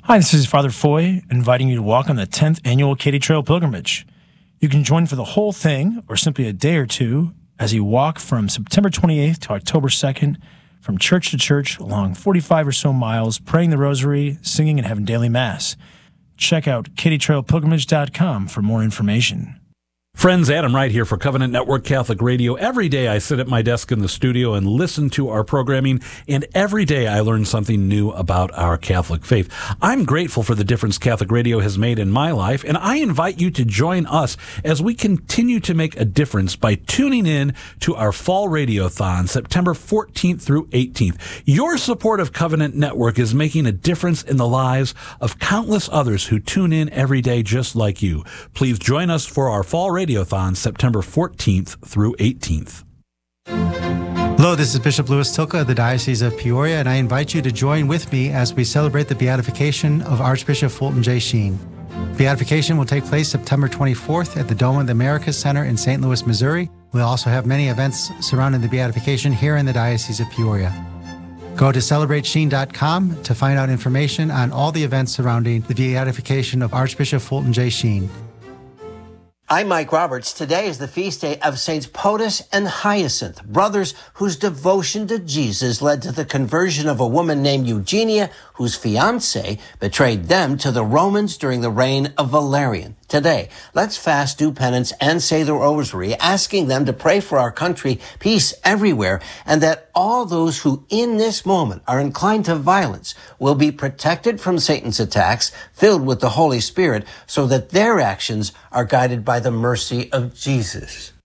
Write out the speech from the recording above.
Hi, this is Father Foy, inviting you to walk on the 10th annual Katy Trail Pilgrimage. You can join for the whole thing, or simply a day or two, as you walk from September 28th to October 2nd, from church to church, along 45 or so miles, praying the rosary, singing, and having daily mass. Check out katytrailpilgrimage.com for more information. Friends, Adam Wright here for Covenant Network Catholic Radio. Every day I sit at my desk in the studio and listen to our programming, and every day I learn something new about our Catholic faith. I'm grateful for the difference Catholic Radio has made in my life, and I invite you to join us as we continue to make a difference by tuning in to our Fall Radiothon, September 14th through 18th. Your support of Covenant Network is making a difference in the lives of countless others who tune in every day just like you. Please join us for our Fall Radiothon, September 14th through 18th. Hello, this is Bishop Louis Tilka of the Diocese of Peoria, and I invite you to join with me as we celebrate the beatification of Archbishop Fulton J. Sheen. Beatification will take place September 24th at the Dome of the Americas Center in St. Louis, Missouri. We'll also have many events surrounding the beatification here in the Diocese of Peoria. Go to celebratesheen.com to find out information on all the events surrounding the beatification of Archbishop Fulton J. Sheen. I'm Mike Roberts. Today is the feast day of Saints Potus and Hyacinth, brothers whose devotion to Jesus led to the conversion of a woman named Eugenia, whose fiancé betrayed them to the Romans during the reign of Valerian. Today, let's fast, do penance, and say the rosary, asking them to pray for our country, peace everywhere, and that all those who in this moment are inclined to violence will be protected from Satan's attacks, filled with the Holy Spirit, so that their actions are guided by the mercy of Jesus.